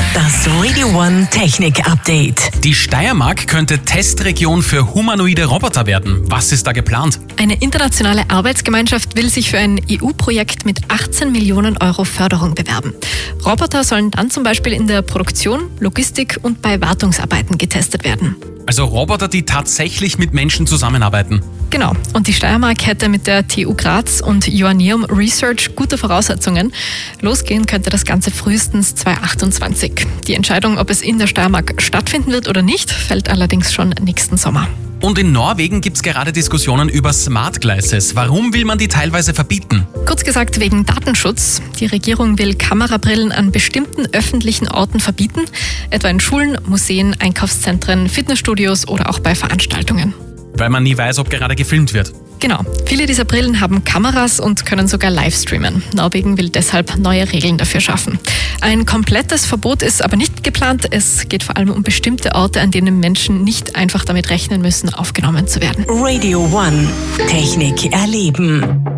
Das Radio One Technik Update. Die Steiermark könnte Testregion für humanoide Roboter werden. Was ist da geplant? Eine internationale Arbeitsgemeinschaft will sich für ein EU-Projekt mit 18 Millionen Euro Förderung bewerben. Roboter sollen dann zum Beispiel in der Produktion, Logistik und bei Wartungsarbeiten getestet werden. Also Roboter, die tatsächlich mit Menschen zusammenarbeiten. Genau. Und die Steiermark hätte mit der TU Graz und Joanneum Research gute Voraussetzungen. Losgehen könnte das Ganze frühestens 2028. Die Entscheidung, ob es in der Steiermark stattfinden wird oder nicht, fällt allerdings schon nächsten Sommer. Und in Norwegen gibt es gerade Diskussionen über Smart Glasses. Warum will man die teilweise verbieten? Kurz gesagt wegen Datenschutz. Die Regierung will Kamerabrillen an bestimmten öffentlichen Orten verbieten, etwa in Schulen, Museen, Einkaufszentren, Fitnessstudios oder auch bei Veranstaltungen. Weil man nie weiß, ob gerade gefilmt wird. Genau. Viele dieser Brillen haben Kameras und können sogar live streamen. Norwegen will deshalb neue Regeln dafür schaffen. Ein komplettes Verbot ist aber nicht geplant. Es geht vor allem um bestimmte Orte, an denen Menschen nicht einfach damit rechnen müssen, aufgenommen zu werden. Radio One Technik erleben.